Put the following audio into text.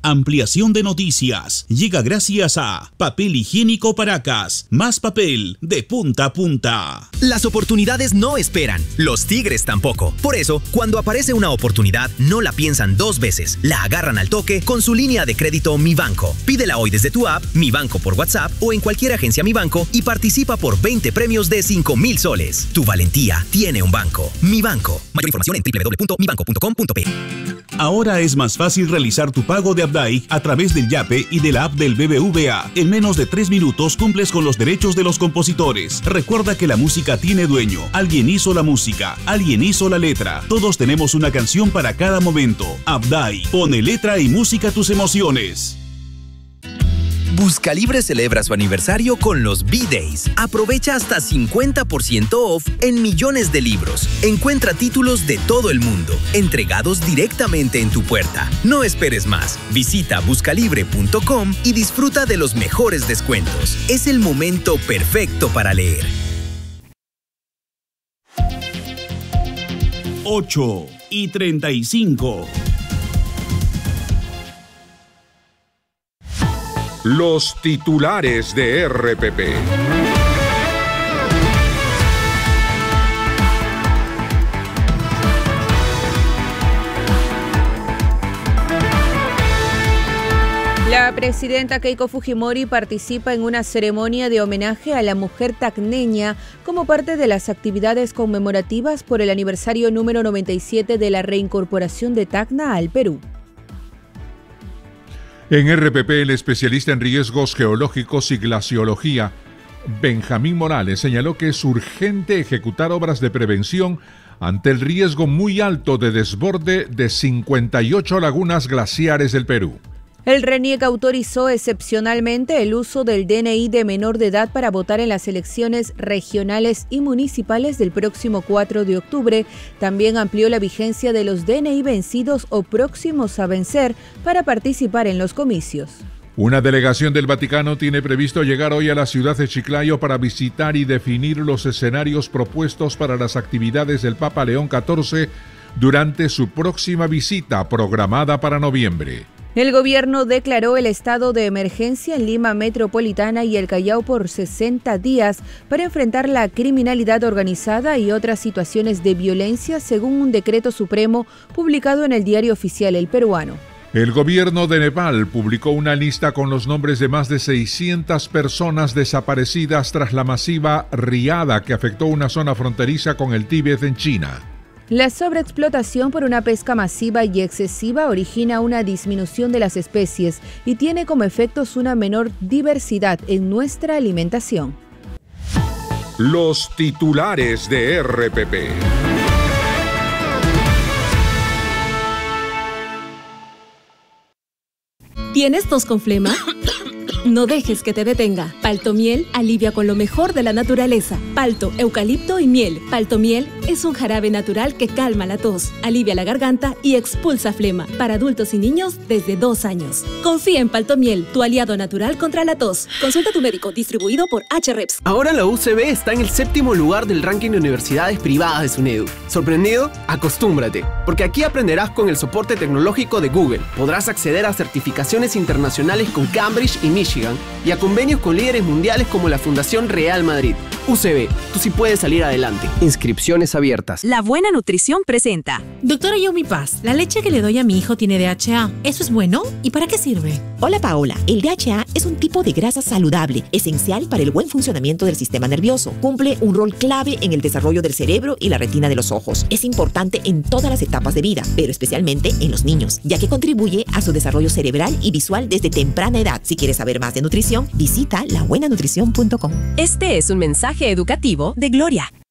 ampliación de noticias. Llega gracias a Papel Higiénico Paracas, más papel de punta a punta. Las oportunidades no esperan, los tigres tampoco. Por eso, cuando aparece una oportunidad, no la piensan dos veces, la agarran al toque con su línea de crédito Mi Banco. Pídela hoy desde tu app, Mi Banco por WhatsApp o en cualquier agencia Mi Banco y participa por 20 premios de 5,000 soles. Tu valentía tiene un banco. Mi Banco. Mayor información en www.mibanco.com.p. Ahora es más fácil realizar tu pago de Abdai a través del Yape y de la app del BBVA. En menos de 3 minutos cumples con los derechos de los compositores. Recuerda que la música tiene dueño. Alguien hizo la música, alguien hizo la letra. Todos tenemos una canción para cada momento. Abdai, pone letra y música a tus emociones. Buscalibre celebra su aniversario con los B-Days. Aprovecha hasta 50% off en millones de libros. Encuentra títulos de todo el mundo, entregados directamente en tu puerta. No esperes más. Visita buscalibre.com y disfruta de los mejores descuentos. Es el momento perfecto para leer. 8:35. Los titulares de RPP. La presidenta Keiko Fujimori participa en una ceremonia de homenaje a la mujer tacneña como parte de las actividades conmemorativas por el aniversario número 97 de la reincorporación de Tacna al Perú. En RPP, el especialista en riesgos geológicos y glaciología, Benjamín Morales, señaló que es urgente ejecutar obras de prevención ante el riesgo muy alto de desborde de 58 lagunas glaciares del Perú. El RENIEC autorizó excepcionalmente el uso del DNI de menor de edad para votar en las elecciones regionales y municipales del próximo 4 de octubre. También amplió la vigencia de los DNI vencidos o próximos a vencer para participar en los comicios. Una delegación del Vaticano tiene previsto llegar hoy a la ciudad de Chiclayo para visitar y definir los escenarios propuestos para las actividades del Papa León XIV durante su próxima visita programada para noviembre. El gobierno declaró el estado de emergencia en Lima Metropolitana y el Callao por 60 días para enfrentar la criminalidad organizada y otras situaciones de violencia, según un decreto supremo publicado en el Diario Oficial El Peruano. El gobierno de Nepal publicó una lista con los nombres de más de 600 personas desaparecidas tras la masiva riada que afectó una zona fronteriza con el Tíbet en China. La sobreexplotación por una pesca masiva y excesiva origina una disminución de las especies y tiene como efectos una menor diversidad en nuestra alimentación. Los titulares de RPP. ¿Tienes tos con flema? No dejes que te detenga. Paltomiel alivia con lo mejor de la naturaleza. Palto, eucalipto y miel. Paltomiel es un jarabe natural que calma la tos, alivia la garganta y expulsa flema. Para adultos y niños desde 2 años. Confía en Paltomiel, tu aliado natural contra la tos. Consulta a tu médico, distribuido por HREPS. Ahora la UCB está en el 7º lugar del ranking de universidades privadas de SUNEDU. ¿Sorprendido? Acostúmbrate, porque aquí aprenderás con el soporte tecnológico de Google. Podrás acceder a certificaciones internacionales con Cambridge y Michigan y a convenios con líderes mundiales como la Fundación Real Madrid. UCB, tú sí puedes salir adelante. Inscripciones abiertas. La Buena Nutrición presenta. Doctora Yomi Paz, la leche que le doy a mi hijo tiene DHA. ¿Eso es bueno? ¿Y para qué sirve? Hola Paola, el DHA es un tipo de grasa saludable, esencial para el buen funcionamiento del sistema nervioso. Cumple un rol clave en el desarrollo del cerebro y la retina de los ojos. Es importante en todas las etapas de vida, pero especialmente en los niños, ya que contribuye a su desarrollo cerebral y visual desde temprana edad. Si quieres saber más de nutrición, visita labuenanutrición.com. Este es un mensaje educativo de Gloria,